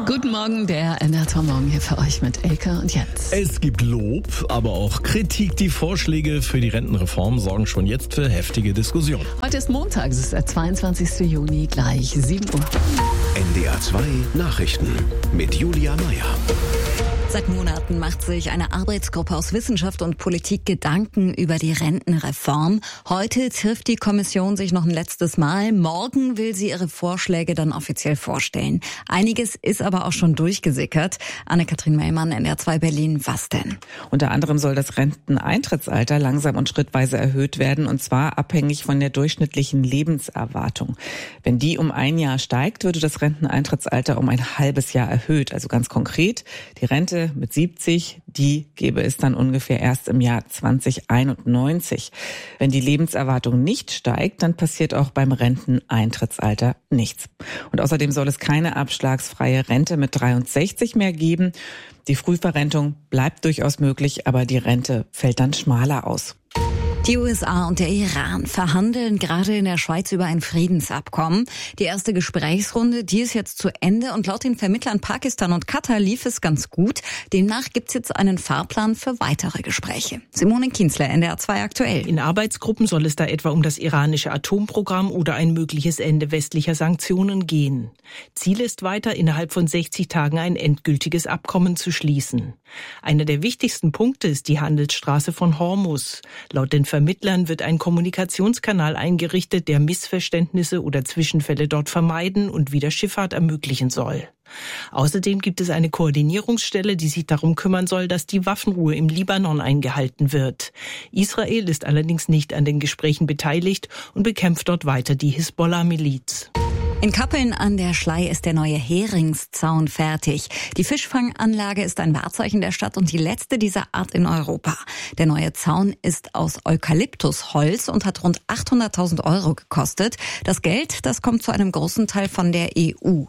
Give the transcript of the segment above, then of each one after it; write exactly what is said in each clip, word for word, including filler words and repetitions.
Guten Morgen, der N D R zwei Morgen hier für euch mit Elke und Jens. Es gibt Lob, aber auch Kritik. Die Vorschläge für die Rentenreform sorgen schon jetzt für heftige Diskussionen. Heute ist Montag, es ist der zweiundzwanzigsten Juni, gleich sieben Uhr. N D R zwei Nachrichten mit Julia Meyer. Seit Monaten macht sich eine Arbeitsgruppe aus Wissenschaft und Politik Gedanken über die Rentenreform. Heute trifft die Kommission sich noch ein letztes Mal. Morgen will sie ihre Vorschläge dann offiziell vorstellen. Einiges ist aber auch schon durchgesickert. Anne-Kathrin Mellmann, N D R zwei Berlin. Was denn? Unter anderem soll das Renteneintrittsalter langsam und schrittweise erhöht werden, und zwar abhängig von der durchschnittlichen Lebenserwartung. Wenn die um ein Jahr steigt, würde das Renteneintrittsalter um ein halbes Jahr erhöht. Also ganz konkret, die Rente mit siebzig, die gäbe es dann ungefähr erst im Jahr zweitausendeinundneunzig. Wenn die Lebenserwartung nicht steigt, dann passiert auch beim Renteneintrittsalter nichts. Und außerdem soll es keine abschlagsfreie Rente mit dreiundsechzig mehr geben. Die Frühverrentung bleibt durchaus möglich, aber die Rente fällt dann schmaler aus. Die U S A und der Iran verhandeln gerade in der Schweiz über ein Friedensabkommen. Die erste Gesprächsrunde, die ist jetzt zu Ende, und laut den Vermittlern Pakistan und Katar lief es ganz gut. Demnach gibt's jetzt einen Fahrplan für weitere Gespräche. Simone Kienzler, N D R zwei aktuell. In Arbeitsgruppen soll es da etwa um das iranische Atomprogramm oder ein mögliches Ende westlicher Sanktionen gehen. Ziel ist weiter, innerhalb von sechzig Tagen ein endgültiges Abkommen zu schließen. Einer der wichtigsten Punkte ist die Handelsstraße von Hormuz. Laut den Vermittlern wird ein Kommunikationskanal eingerichtet, der Missverständnisse oder Zwischenfälle dort vermeiden und wieder Schifffahrt ermöglichen soll. Außerdem gibt es eine Koordinierungsstelle, die sich darum kümmern soll, dass die Waffenruhe im Libanon eingehalten wird. Israel ist allerdings nicht an den Gesprächen beteiligt und bekämpft dort weiter die Hisbollah-Miliz. In Kappeln an der Schlei ist der neue Heringszaun fertig. Die Fischfanganlage ist ein Wahrzeichen der Stadt und die letzte dieser Art in Europa. Der neue Zaun ist aus Eukalyptusholz und hat rund achthunderttausend Euro gekostet. Das Geld, das kommt zu einem großen Teil von der E U.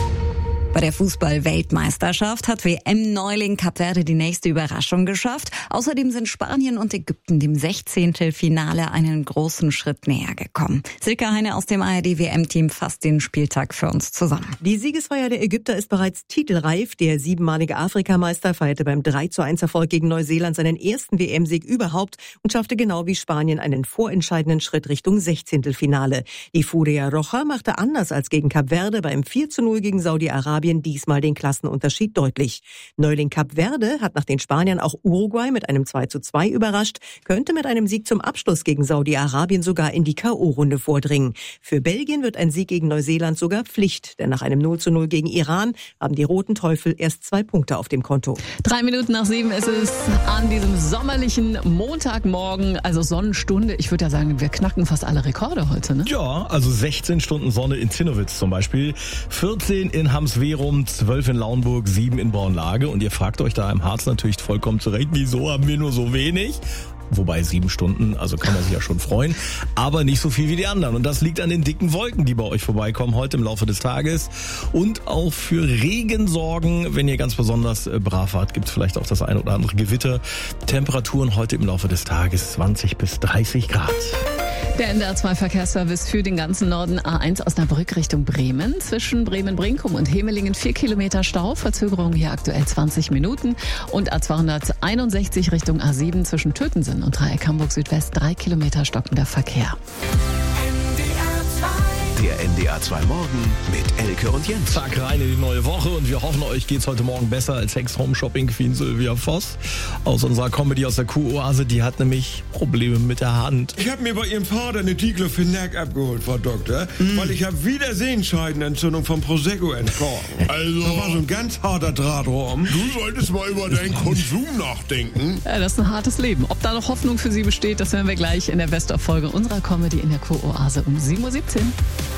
Bei der Fußball-Weltmeisterschaft hat W M-Neuling Kap Verde die nächste Überraschung geschafft. Außerdem sind Spanien und Ägypten dem Sechzehntelfinale einen großen Schritt näher gekommen. Silke Heine aus dem A R D-W M-Team fasst den Spieltag für uns zusammen. Die Siegesfeier der Ägypter ist bereits titelreif. Der siebenmalige Afrikameister feierte beim drei zu eins Erfolg gegen Neuseeland seinen ersten W M-Sieg überhaupt und schaffte genau wie Spanien einen vorentscheidenden Schritt Richtung Sechzehntelfinale. Die Furia Roja machte anders als gegen Kap Verde beim vier zu null gegen Saudi-Arabien diesmal den Klassenunterschied deutlich. Neuling Kap Verde hat nach den Spaniern auch Uruguay mit einem zwei zu zwei überrascht, könnte mit einem Sieg zum Abschluss gegen Saudi-Arabien sogar in die K O-Runde vordringen. Für Belgien wird ein Sieg gegen Neuseeland sogar Pflicht, denn nach einem null zu null gegen Iran haben die Roten Teufel erst zwei Punkte auf dem Konto. Drei Minuten nach sieben ist es an diesem sommerlichen Montagmorgen, also Sonnenstunde. Ich würde ja sagen, wir knacken fast alle Rekorde heute, ne? Ja, also sechzehn Stunden Sonne in Zinnowitz zum Beispiel, vierzehn in Hamsweh, rum, zwölf in Lauenburg, sieben in Bornlage. Und ihr fragt euch da im Harz natürlich vollkommen zurecht, wieso haben wir nur so wenig? Wobei sieben Stunden, also kann man sich ja schon freuen, aber nicht so viel wie die anderen. Und das liegt an den dicken Wolken, die bei euch vorbeikommen heute im Laufe des Tages. Und auch für Regen sorgen, wenn ihr ganz besonders brav wart, gibt es vielleicht auch das ein oder andere Gewitter. Temperaturen heute im Laufe des Tages zwanzig bis dreißig Grad. Der N D R zwei Verkehrsservice für den ganzen Norden. A eins Osnabrück Richtung Bremen. Zwischen Bremen-Brinkum und Hemelingen vier Kilometer Stau. Verzögerung hier aktuell zwanzig Minuten. Und A zweihunderteinundsechzig Richtung A sieben zwischen Tötensen und Dreieck Hamburg Südwest drei Kilometer stockender Verkehr. Der N D R zwei Morgen mit Elke und Jens. Tag rein in die neue Woche und wir hoffen, euch geht's heute Morgen besser als Ex-Home-Shopping-Queen Sylvia Voss aus unserer Comedy aus der Kuh-Oase. Die hat nämlich Probleme mit der Hand. Ich habe mir bei ihrem Vater eine Diclofenac abgeholt, Frau Doktor, mm. weil ich habe wieder Sehenscheidenentzündung vom Prosecco entkorken. Also, da war so ein ganz harter Draht rum. Du solltest mal über deinen Konsum nachdenken. Ja, das ist ein hartes Leben. Ob da noch Hoffnung für Sie besteht, das hören wir gleich in der Best-of-Folge unserer Comedy in der Kuh-Oase um sieben Uhr siebzehn.